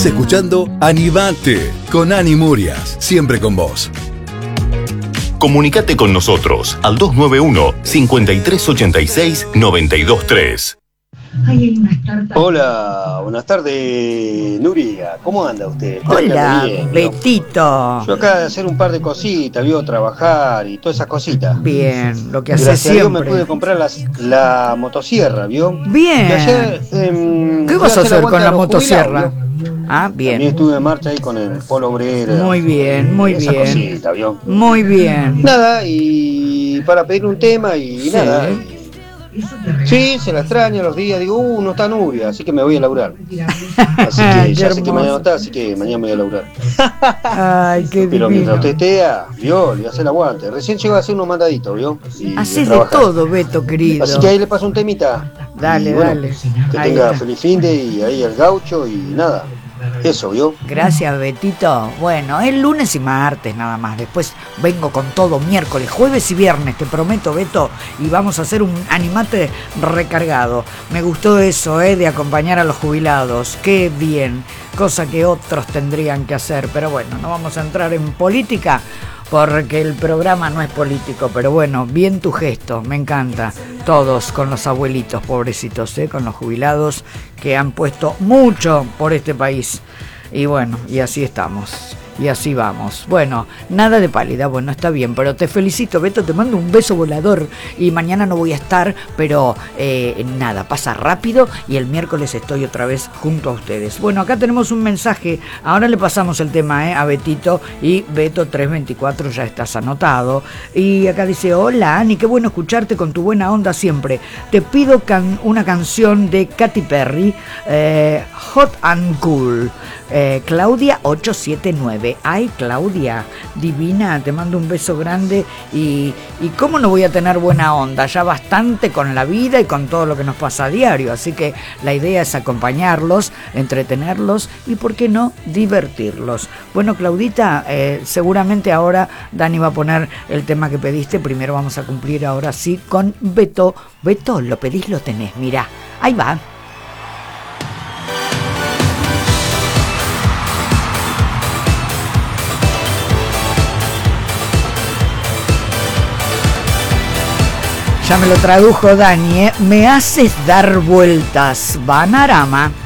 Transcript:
Escuchando Animate con Ani Murias, siempre con vos. Comunicate con nosotros al 291-5386-923. Hola, buenas tardes, Nuria. ¿Cómo anda usted? Hola, bien, Betito. Yo acá de hacer un par de cositas, vio, trabajar y todas esas cositas. Bien, lo que hace Gracias siempre. a Dios me pude comprar la motosierra, ¿vio? Bien. Y ayer, ¿Qué vas a hacer con la motosierra? Bien. También estuve en marcha ahí con el polo obrero. Muy bien, muy esa bien. Cosita, ¿vio? Muy bien. Nada, y para pedir un tema y Sí. nada. Sí, se la extraña los días, digo, no está Nuria, así que me voy a laburar. Así que ya sé que mañana no está, así que mañana me voy a laburar. Ay, qué Pero divino. mientras usted esté, vio, le voy a hacer el aguante. Recién llegó a hacer unos mandaditos, vio. Haces de todo, Beto, querido. Así que ahí le paso un temita. Dale, Y bueno, dale. Que Ahí tenga está. feliz finde y ahí el gaucho y nada. Eso, vio. Gracias, Betito. Bueno, es lunes y martes nada más. Después vengo con todo miércoles, jueves y viernes, te prometo, Beto. Y vamos a hacer un animate recargado. Me gustó eso, de acompañar a los jubilados. Qué bien. Cosa que otros tendrían que hacer. Pero bueno, no vamos a entrar en política porque el programa no es político. Pero bueno, bien tu gesto, me encanta. Todos con los abuelitos, pobrecitos, con los jubilados que han puesto mucho por este país. Y bueno, y así estamos. Y así vamos. Bueno, nada de pálida, bueno, está bien, pero te felicito, Beto, te mando un beso volador. Y mañana no voy a estar, pero nada, pasa rápido y el miércoles estoy otra vez junto a ustedes. Bueno, acá tenemos un mensaje, ahora le pasamos el tema a Betito, y Beto 324 ya estás anotado. Y acá dice, hola Ani, qué bueno escucharte con tu buena onda siempre. Te pido una canción de Katy Perry, Hot and Cool. Claudia 879. Ay, Claudia, divina, te mando un beso grande. Y cómo no voy a tener buena onda, ya bastante con la vida y con todo lo que nos pasa a diario. Así que la idea es acompañarlos, entretenerlos y, ¿por qué no?, divertirlos. Bueno, Claudita, seguramente ahora Dani va a poner el tema que pediste. Primero vamos a cumplir ahora sí con Beto. Beto, lo pedís, lo tenés, mirá, ahí va. Ya me lo tradujo Dani, Me haces dar vueltas, Banarama.